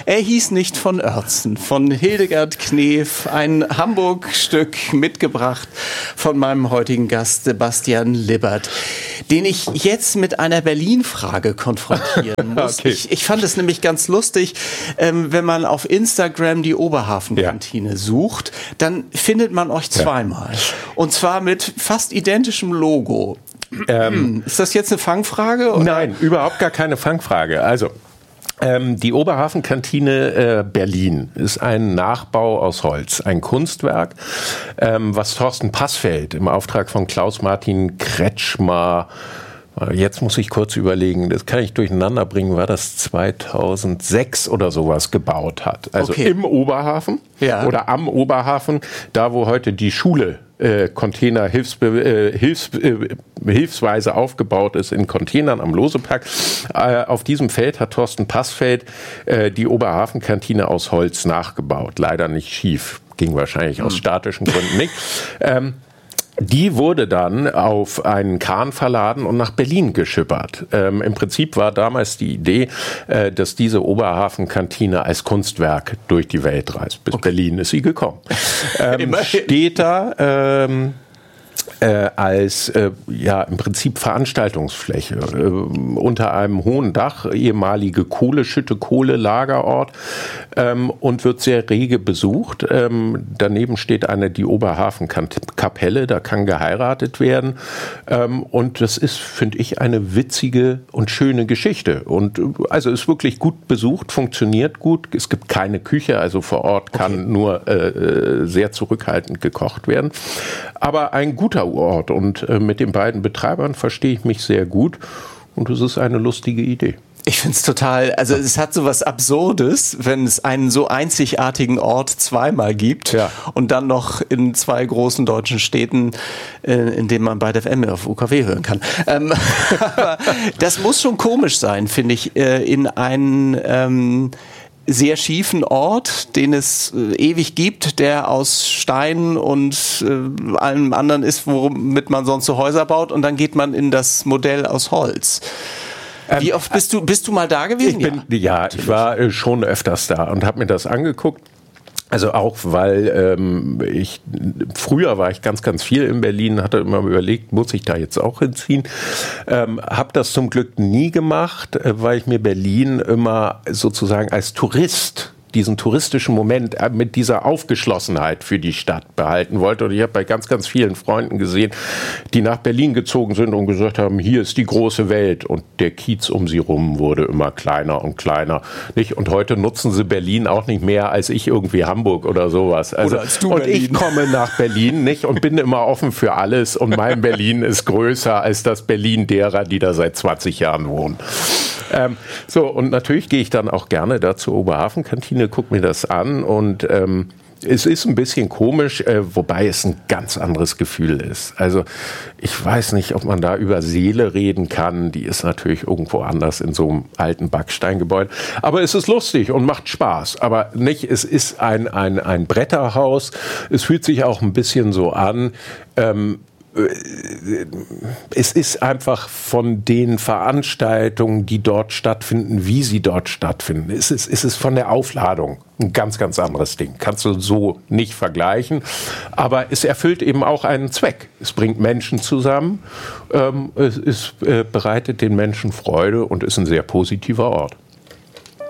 Er hieß nicht von Oertzen, von Hildegard Knef, ein Hamburg-Stück mitgebracht von meinem heutigen Gast Sebastian Libbert, den ich jetzt mit einer Berlin-Frage konfrontieren muss. Okay. Ich fand es nämlich ganz lustig, wenn man auf Instagram die Oberhafenkantine sucht, dann findet man euch zweimal. Und zwar mit fast identischem Logo. Ist das jetzt eine Fangfrage? Oder? Nein, überhaupt gar keine Fangfrage. Also, die Oberhafenkantine Berlin ist ein Nachbau aus Holz, ein Kunstwerk, was Thorsten Passfeld im Auftrag von Klaus-Martin Kretschmer, jetzt muss ich kurz überlegen, das kann ich durcheinander bringen, war das 2006 oder sowas gebaut hat. Also im Oberhafen oder am Oberhafen, da wo heute die Schule Container hilfsweise aufgebaut ist in Containern am Losepark. Auf diesem Feld hat Thorsten Passfeld die Oberhafenkantine aus Holz nachgebaut. Leider nicht schief, ging wahrscheinlich aus statischen Gründen nicht. Die wurde dann auf einen Kahn verladen und nach Berlin geschippert. Im Prinzip war damals die Idee, dass diese Oberhafenkantine als Kunstwerk durch die Welt reist. Bis Berlin ist sie gekommen. Steht da als im Prinzip Veranstaltungsfläche unter einem hohen Dach, ehemalige Kohlelagerort und wird sehr rege besucht. Daneben steht die Oberhafenkapelle, da kann geheiratet werden und das ist, finde ich, eine witzige und schöne Geschichte und also ist wirklich gut besucht, funktioniert gut, es gibt keine Küche, also vor Ort kann nur sehr zurückhaltend gekocht werden, aber ein guter Ort und mit den beiden Betreibern verstehe ich mich sehr gut und es ist eine lustige Idee. Ich finde es total, also es hat so was Absurdes, wenn es einen so einzigartigen Ort zweimal gibt und dann noch in zwei großen deutschen Städten, in denen man bei der FM auf UKW hören kann. Aber das muss schon komisch sein, finde ich, in einen sehr schiefen Ort, den es ewig gibt, der aus Stein und allem anderen ist, womit man sonst so Häuser baut und dann geht man in das Modell aus Holz. Wie oft bist du mal da gewesen? Ich war schon öfters da und habe mir das angeguckt. Also auch, weil früher war ich ganz, ganz viel in Berlin, hatte immer überlegt, muss ich da jetzt auch hinziehen? Habe das zum Glück nie gemacht, weil ich mir Berlin immer sozusagen als Tourist diesen touristischen Moment mit dieser Aufgeschlossenheit für die Stadt behalten wollte. Und ich habe bei ganz, ganz vielen Freunden gesehen, die nach Berlin gezogen sind und gesagt haben, hier ist die große Welt. Und der Kiez um sie rum wurde immer kleiner und kleiner. Nicht? Und heute nutzen sie Berlin auch nicht mehr als ich irgendwie Hamburg oder sowas. Also, oder als du und Berlin. Ich komme nach Berlin nicht und bin immer offen für alles. Und mein Berlin ist größer als das Berlin derer, die da seit 20 Jahren wohnen. Und natürlich gehe ich dann auch gerne da zur Oberhafenkantine, gucke mir das an und es ist ein bisschen komisch, wobei es ein ganz anderes Gefühl ist. Also ich weiß nicht, ob man da über Seele reden kann. Die ist natürlich irgendwo anders in so einem alten Backsteingebäude. Aber es ist lustig und macht Spaß. Aber nicht, es ist ein Bretterhaus. Es fühlt sich auch ein bisschen so an. Es ist einfach von den Veranstaltungen, die dort stattfinden, wie sie dort stattfinden. Es ist von der Aufladung ein ganz, ganz anderes Ding. Kannst du so nicht vergleichen. Aber es erfüllt eben auch einen Zweck. Es bringt Menschen zusammen. Es bereitet den Menschen Freude und ist ein sehr positiver Ort.